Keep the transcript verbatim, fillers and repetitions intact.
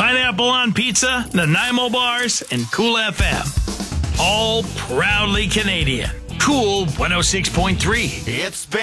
Pineapple on Pizza, Nanaimo Bars, and Cool F M. All proudly Canadian. Cool one oh six point three. It's been